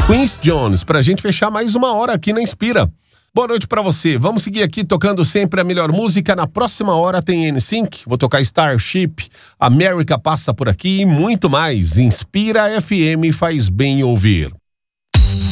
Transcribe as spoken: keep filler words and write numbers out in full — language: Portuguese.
Quincy Jones, pra gente fechar mais uma hora aqui na Inspira. Boa noite pra você. Vamos seguir aqui tocando sempre a melhor música. Na próxima hora tem N Sync, vou tocar Starship, America passa por aqui e muito mais. Inspira F M faz bem ouvir.